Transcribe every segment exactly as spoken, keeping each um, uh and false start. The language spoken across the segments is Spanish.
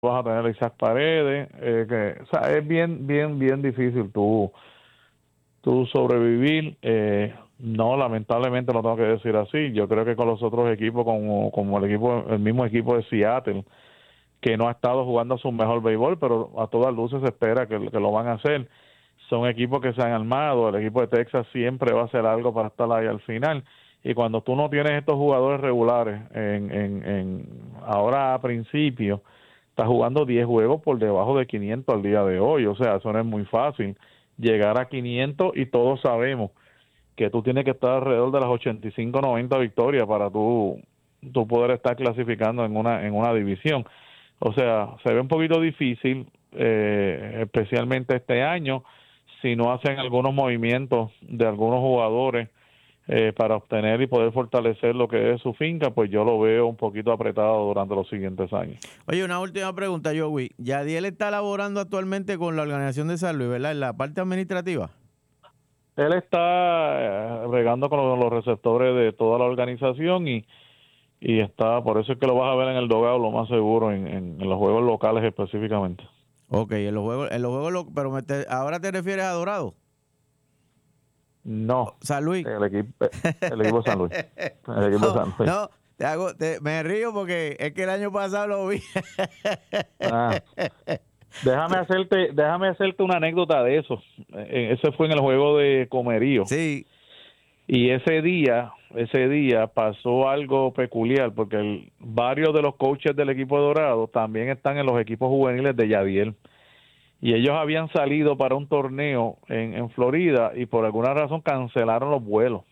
vas a tener Isaac Paredes, eh, que, o sea, es bien, bien, bien difícil tú, tú sobrevivir. Eh, no, lamentablemente lo tengo que decir así. Yo creo que con los otros equipos, como, como el equipo, el mismo equipo de Seattle, que no ha estado jugando su mejor béisbol, pero a todas luces se espera que, que lo van a hacer. Son equipos que se han armado. El equipo de Texas siempre va a hacer algo para estar ahí al final. Y cuando tú no tienes estos jugadores regulares, en, en, en ahora a principio, estás jugando diez juegos por debajo de quinientos al día de hoy. O sea, eso no es muy fácil. Llegar a quinientos, y todos sabemos que tú tienes que estar alrededor de las ochenta y cinco, noventa victorias para tú, tú poder estar clasificando en una, en una división. O sea, se ve un poquito difícil, eh, especialmente este año, si no hacen algunos movimientos de algunos jugadores eh, para obtener y poder fortalecer lo que es su finca, pues yo lo veo un poquito apretado durante los siguientes años. Oye, una última pregunta, Joey. Yadiel está laborando actualmente con la organización de San Luis, ¿verdad? En la parte administrativa. Él está eh, regando con los, los receptores de toda la organización y y está, por eso es que lo vas a ver en el dogado lo más seguro, en, en, en los juegos locales específicamente. Ok, en los juegos, en los juegos, lo, pero me te, ahora te refieres a Dorado. No, San Luis. El equipo, el equipo de San Luis. El equipo no, de San Luis. No, te hago, te, me río porque es que el año pasado lo vi. ah, déjame hacerte, déjame hacerte una anécdota de eso. Ese fue en el juego de Comerío. Sí. Y ese día, ese día pasó algo peculiar, porque el, varios de los coaches del equipo de Dorado también están en los equipos juveniles de Yadiel. Y ellos habían salido para un torneo en, en Florida y por alguna razón cancelaron los vuelos.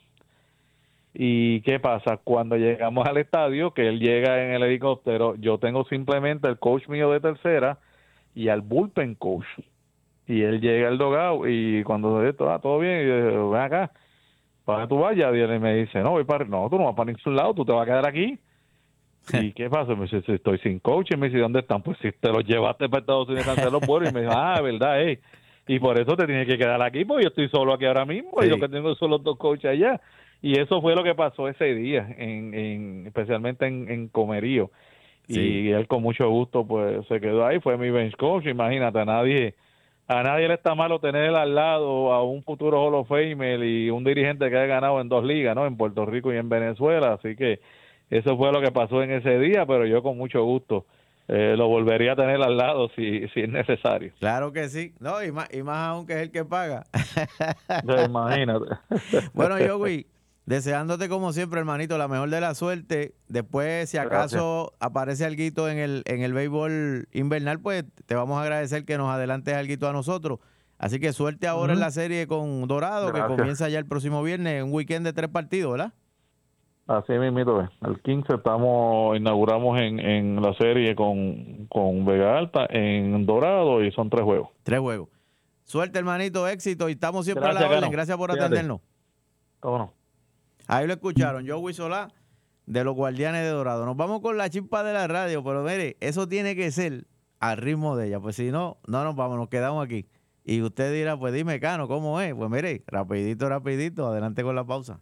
¿Y qué pasa? Cuando llegamos al estadio, que él llega en el helicóptero, yo tengo simplemente el coach mío de tercera y al bullpen coach. Y él llega al dogado y cuando esto, ah, todo bien, y yo, ven acá. ¿Para tú vayas? Y él me dice, no, voy para, no, tú no vas para ningún lado, tú te vas a quedar aquí. ¿Y qué pasa? Me dice, estoy sin coach. Y me dice, ¿dónde están? Pues si te los llevaste para Estados Unidos a cancelar los vuelos. Y me dijo, ah, verdad, eh. Y por eso te tienes que quedar aquí, porque yo estoy solo aquí ahora mismo, sí. Y lo que tengo son los dos coaches allá. Y eso fue lo que pasó ese día, en, en especialmente en, en Comerío. Sí. Y él con mucho gusto, pues, se quedó ahí, fue mi bench coach. Imagínate, a nadie... A nadie le está malo tener al lado a un futuro Hall of Famer y un dirigente que haya ganado en dos ligas, ¿no? En Puerto Rico y en Venezuela. Así que eso fue lo que pasó en ese día, pero yo con mucho gusto eh, lo volvería a tener al lado si, si es necesario. Claro que sí. No, y más, y más aún que es el que paga. Ya, imagínate. Bueno, Joey, deseándote como siempre, hermanito, la mejor de la suerte. Después, si acaso Gracias. aparece alguito en el en el béisbol invernal, pues te vamos a agradecer que nos adelantes alguito a nosotros. Así que suerte ahora uh-huh. en la serie con Dorado, Gracias. que comienza ya el próximo viernes, un weekend de tres partidos, ¿verdad? Así mismo, el quince estamos, inauguramos en, en la serie con, con Vega Alta, en Dorado, y son tres juegos. Tres juegos. Suerte, hermanito, éxito, y estamos siempre Gracias, a la orden. Cano. Gracias por Fíjate. atendernos. ¿Cómo no? Ahí lo escucharon, Joey Solá, de los Guardianes de Dorado. Nos vamos con la chispa de la radio, pero mire, eso tiene que ser al ritmo de ella, pues si no, no nos vamos, nos quedamos aquí. Y usted dirá, pues dime, Cano, ¿cómo es? Pues mire, rapidito, rapidito, adelante con la pausa.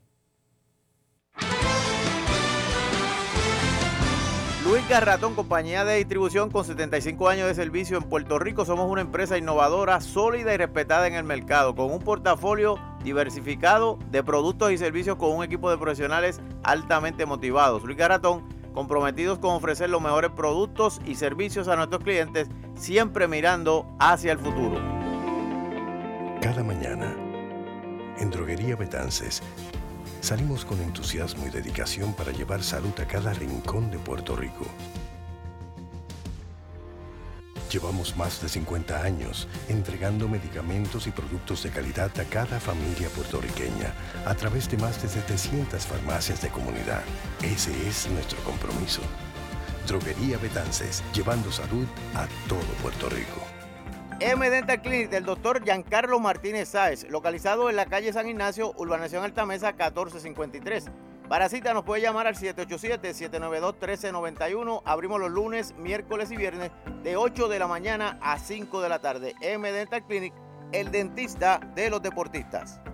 Luis Garratón, compañía de distribución con setenta y cinco años de servicio en Puerto Rico. Somos una empresa innovadora, sólida y respetada en el mercado, con un portafolio diversificado de productos y servicios con un equipo de profesionales altamente motivados. Luis Garratón, comprometidos con ofrecer los mejores productos y servicios a nuestros clientes, siempre mirando hacia el futuro. Cada mañana, en Droguería Betances, salimos con entusiasmo y dedicación para llevar salud a cada rincón de Puerto Rico. Llevamos más de cincuenta años entregando medicamentos y productos de calidad a cada familia puertorriqueña a través de más de setecientas farmacias de comunidad. Ese es nuestro compromiso. Droguería Betances, llevando salud a todo Puerto Rico. M Dental Clinic del doctor Giancarlo Martínez Sáez, localizado en la calle San Ignacio, urbanización Altamesa catorce cincuenta y tres. Para cita nos puede llamar al siete ocho siete, siete nueve dos, uno tres nueve uno. Abrimos los lunes, miércoles y viernes de ocho de la mañana a cinco de la tarde. M Dental Clinic, el dentista de los deportistas.